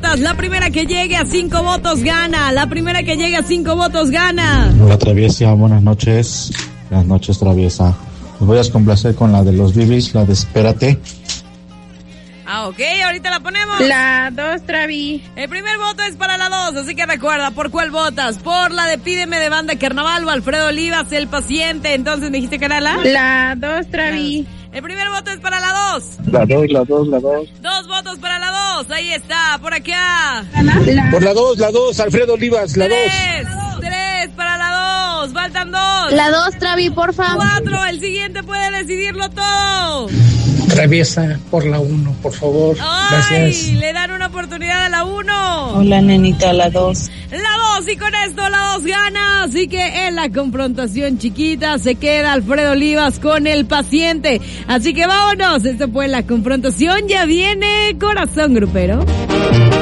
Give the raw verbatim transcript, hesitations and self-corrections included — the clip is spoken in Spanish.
botas. La primera que llegue a cinco votos gana. La primera que llegue a cinco votos gana. Hola, Traviesa, buenas noches. Buenas noches, Traviesa. Os voy a complacer con la de los Bibis, la de Espérate. Ah, ok, ahorita la ponemos. La dos, Travi. El primer voto es para la dos, así que recuerda, ¿por cuál votas? ¿Por la de Pídeme de Banda Carnaval o Alfredo Olivas, El Paciente? Entonces, ¿me dijiste que era la? La dos, Travi. El primer voto es para la dos. La dos, la dos, la dos. Dos votos para la dos, ahí está, por acá. La... Por la dos, la dos, Alfredo Olivas, la tres, dos. Tres para la dos, faltan dos. La dos, Travi, porfa. Cuatro, el siguiente puede decidirlo todo. Traviesa, por la uno, por favor. Ay, gracias. Le dan una oportunidad a la uno. Hola, nenita, la dos. La dos, y con esto la dos gana. Así que en la confrontación chiquita se queda Alfredo Olivas con El Paciente. Así que vámonos, esto fue la confrontación. Ya viene Corazón Grupero.